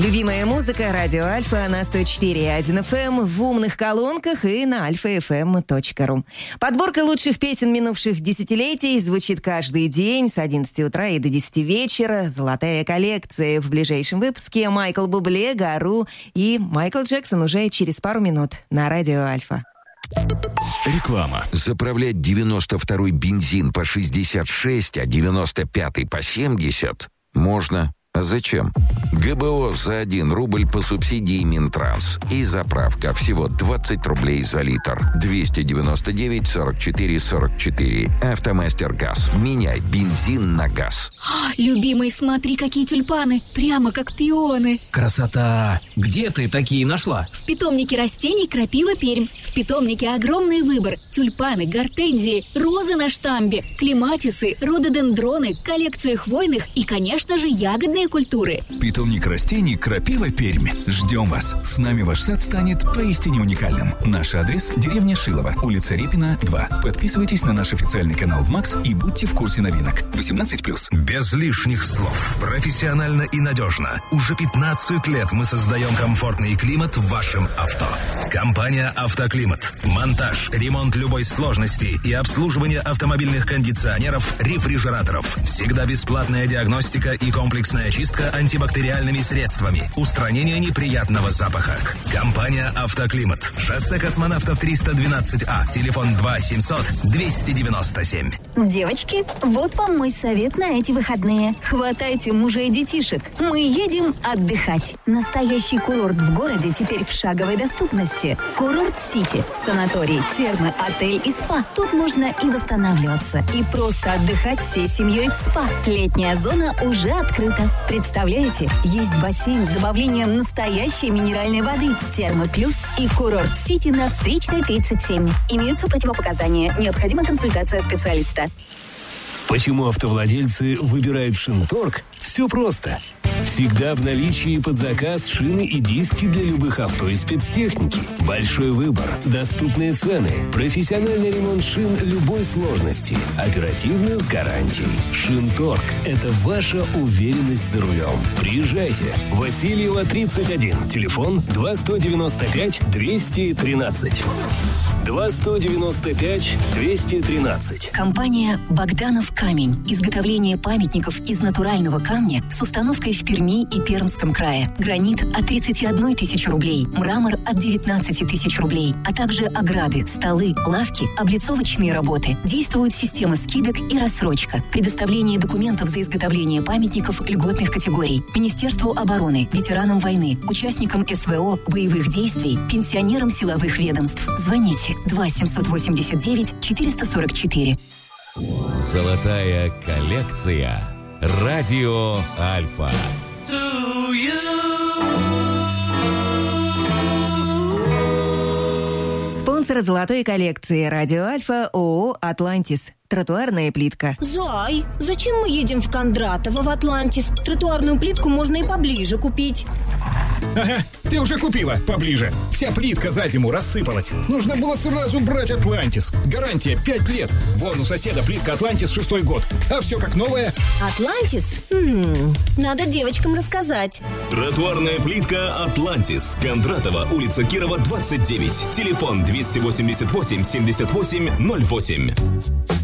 Любимая музыка «Радио Альфа» на 104.1 FM, в умных колонках и на alfafm.ru. Подборка лучших песен минувших десятилетий звучит каждый день с 11 утра и до 10 вечера. Золотая коллекция в ближайшем выпуске. Майкл Бубле, Гару и Майкл Джексон уже через пару минут на «Радио Альфа». Реклама. Заправлять 92-й бензин по 66, а 95-й по 70 можно. А зачем? ГБО за 1 рубль по субсидии Минтранс. И заправка всего 20 рублей за литр. 299 44 44. Автомастер Газ. Меняй бензин на газ. Любимый, смотри, какие тюльпаны. Прямо как пионы. Красота! Где ты такие нашла? В питомнике растений «Крапива Пермь». В питомнике огромный выбор. Тюльпаны, гортензии, розы на штамбе, клематисы, рододендроны, коллекция хвойных и, конечно же, ягодные культуры. Питомник растений «Крапива Пермь». Ждем вас. С нами ваш сад станет поистине уникальным. Наш адрес – деревня Шилово, улица Репина, 2. Подписывайтесь на наш официальный канал в МАКС и будьте в курсе новинок. 18+. Без лишних слов. Профессионально и надежно. Уже 15 лет мы создаем комфортный климат в вашем авто. Компания «Автоклимат». Монтаж, ремонт любой сложности и обслуживание автомобильных кондиционеров, рефрижераторов. Всегда бесплатная диагностика и комплексная чистка антибактериальными средствами. Устранение неприятного запаха. Компания «Автоклимат». Шоссе Космонавтов 312А. Телефон 2-700-297. Девочки, вот вам мой совет на эти выходные. Хватайте мужа и детишек. Мы едем отдыхать. Настоящий курорт в городе теперь в шаговой доступности. Курорт-Сити. Санаторий, термы, отель и спа. Тут можно и восстанавливаться, и просто отдыхать всей семьей в спа. Летняя зона уже открыта. Представляете, есть бассейн с добавлением настоящей минеральной воды. Термы Плюс и Курорт-Сити на Встречной 37. Имеются противопоказания. Необходима консультация специалиста. Почему автовладельцы выбирают Шинторг? Все просто. Всегда в наличии под заказ шины и диски для любых авто и спецтехники. Большой выбор, доступные цены, профессиональный ремонт шин любой сложности, оперативно с гарантией. Шинторг – это ваша уверенность за рулем. Приезжайте. Васильева, 31. Телефон 2-195-213. 2-195-213. Компания «Богданов камень». Изготовление памятников из натурального камня с установкой в Перми и Пермском крае. Гранит от 31 тысячи рублей, мрамор от 19 тысяч рублей, а также ограды, столы, лавки, облицовочные работы. Действует система скидок и рассрочка. Предоставление документов за изготовление памятников льготных категорий. Министерству обороны, ветеранам войны, участникам СВО, боевых действий, пенсионерам силовых ведомств. Звоните 2-789-444. Золотая коллекция. Радио Альфа. Спонсор золотой коллекции «Радио Альфа» ООО «Атлантис». Тротуарная плитка. Зай, зачем мы едем в Кондратово, в Атлантис? Тротуарную плитку можно и поближе купить. Ага, ты уже купила поближе. Вся плитка за зиму рассыпалась. Нужно было сразу брать Атлантис. Гарантия 5 лет. Вон у соседа плитка Атлантис 6-й год. А все как новое. Атлантис? Надо девочкам рассказать. Тротуарная плитка «Атлантис». Кондратова, улица Кирова, 29. Телефон 288 78 08.